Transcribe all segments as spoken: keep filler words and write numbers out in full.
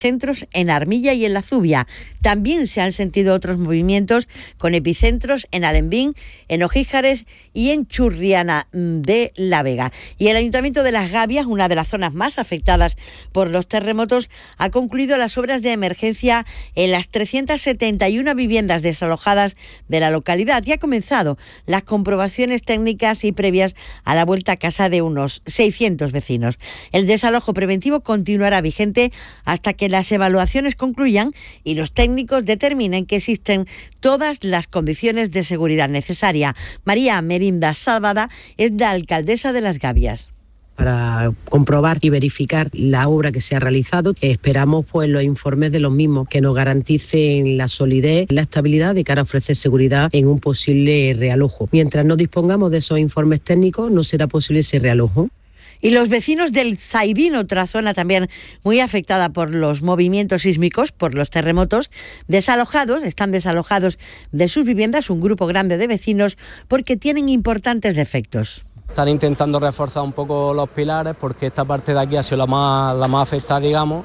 centros en Armilla y en La Zubia. También se han sentido otros movimientos con epicentros en Alembín, en Ojíjares y en Churriana de la Vega. Y el Ayuntamiento de Las Gavias, una de las zonas más afectadas por los terremotos, ha concluido las obras de emergencia en las trescientas setenta y una viviendas desalojadas de la localidad y ha comenzado las comprobaciones técnicas y previas a la vuelta a casa de unos seiscientos vecinos. El desalojo preventivo continuará vigente hasta que las evaluaciones concluyan y los técnicos determinen que existen todas las condiciones de seguridad necesarias. María Merinda Sábada es la alcaldesa de Las Gavias. Para comprobar y verificar la obra que se ha realizado, esperamos pues los informes de los mismos que nos garanticen la solidez, la estabilidad de cara a ofrecer seguridad en un posible realojo. Mientras no dispongamos de esos informes técnicos, no será posible ese realojo. Y los vecinos del Zaidín, otra zona también muy afectada por los movimientos sísmicos, por los terremotos, desalojados, están desalojados de sus viviendas, un grupo grande de vecinos, porque tienen importantes defectos. Están intentando reforzar un poco los pilares porque esta parte de aquí ha sido la más, la más afectada, digamos,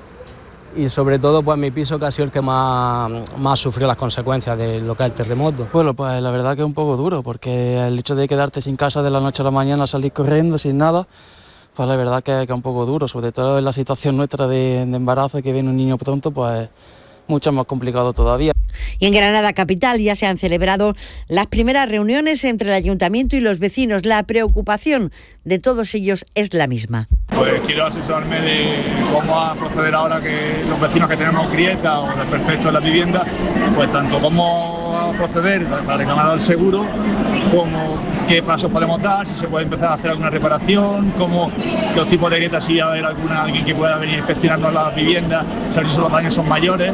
y sobre todo pues mi piso que ha sido el que más, más sufrió las consecuencias de lo que es el terremoto. Bueno, pues la verdad que es un poco duro porque el hecho de quedarte sin casa de la noche a la mañana, salir corriendo sin nada, pues la verdad que, que es un poco duro, sobre todo en la situación nuestra de, de embarazo, que viene un niño pronto, pues mucho más complicado todavía. Y en Granada capital ya se han celebrado las primeras reuniones entre el ayuntamiento y los vecinos. La preocupación de todos ellos es la misma. Pues quiero asesorarme de cómo a proceder ahora que los vecinos que tenemos grieta o desperfectos en la vivienda, pues tanto cómo a proceder para reclamar el seguro, como qué pasos podemos dar, si se puede empezar a hacer alguna reparación, cómo los tipos de grietas, si va a haber alguna, alguien que pueda venir inspeccionando las viviendas, saber si los daños son mayores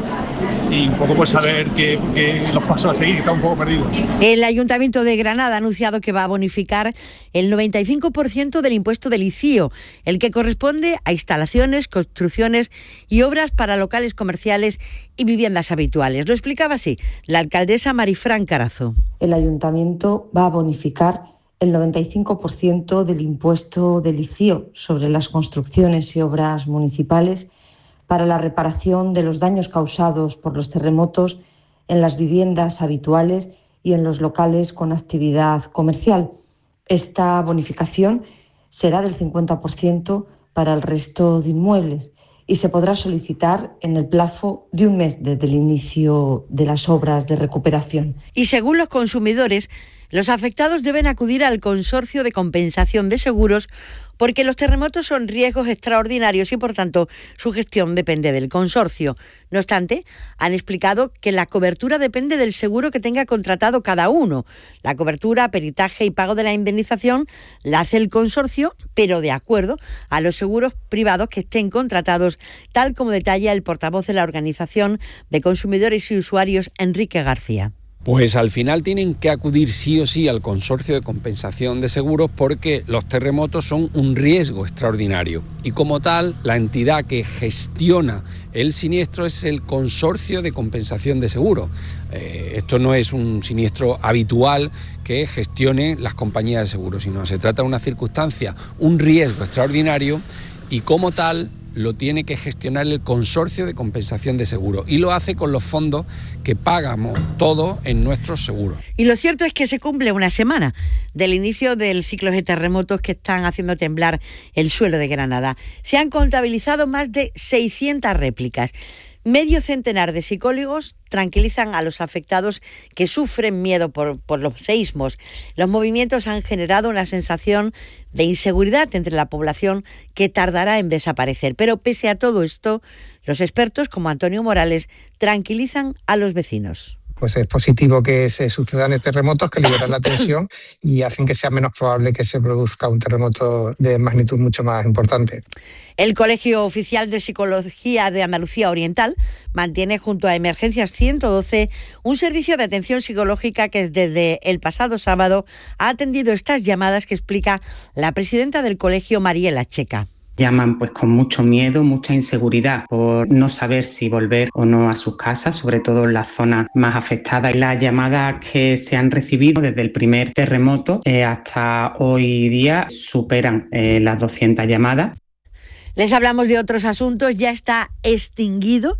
y un poco pues saber que, que los pasos a seguir, que está un poco perdido. El Ayuntamiento de Granada ha anunciado que va a bonificar el noventa y cinco por ciento del impuesto del I C I O, el que corresponde a instalaciones, construcciones y obras para locales comerciales y viviendas habituales. Lo explicaba así la alcaldesa Marifran Carazo. El Ayuntamiento va a bonificar el noventa y cinco por ciento del impuesto del I C I O sobre las construcciones y obras municipales para la reparación de los daños causados por los terremotos en las viviendas habituales y en los locales con actividad comercial. Esta bonificación será del cincuenta por ciento para el resto de inmuebles y se podrá solicitar en el plazo de un mes desde el inicio de las obras de recuperación. Y según los consumidores, los afectados deben acudir al Consorcio de Compensación de Seguros porque los terremotos son riesgos extraordinarios y, por tanto, su gestión depende del consorcio. No obstante, han explicado que la cobertura depende del seguro que tenga contratado cada uno. La cobertura, peritaje y pago de la indemnización la hace el consorcio, pero de acuerdo a los seguros privados que estén contratados, tal como detalla el portavoz de la Organización de Consumidores y Usuarios, Enrique García. Pues al final tienen que acudir sí o sí al Consorcio de Compensación de Seguros porque los terremotos son un riesgo extraordinario y como tal la entidad que gestiona el siniestro es el Consorcio de Compensación de Seguros. Eh, esto no es un siniestro habitual que gestione las compañías de seguros, sino se trata de una circunstancia, un riesgo extraordinario y como tal lo tiene que gestionar el Consorcio de Compensación de Seguros y lo hace con los fondos que pagamos todos en nuestros seguros. Y lo cierto es que se cumple una semana del inicio del ciclo de terremotos que están haciendo temblar el suelo de Granada. Se han contabilizado más de seiscientas réplicas. Medio centenar de psicólogos tranquilizan a los afectados que sufren miedo por, por los seísmos. Los movimientos han generado una sensación de inseguridad entre la población que tardará en desaparecer. Pero pese a todo esto, los expertos como Antonio Morales tranquilizan a los vecinos. Pues es positivo que se sucedan terremotos que liberan la tensión y hacen que sea menos probable que se produzca un terremoto de magnitud mucho más importante. El Colegio Oficial de Psicología de Andalucía Oriental mantiene junto a Emergencias ciento doce un servicio de atención psicológica que desde el pasado sábado ha atendido estas llamadas que explica la presidenta del colegio, Mariela Checa. Llaman pues con mucho miedo, mucha inseguridad por no saber si volver o no a sus casas, sobre todo en las zonas más afectadas. Las llamadas que se han recibido desde el primer terremoto eh, hasta hoy día superan eh, las doscientas llamadas. Les hablamos de otros asuntos. Ya está extinguido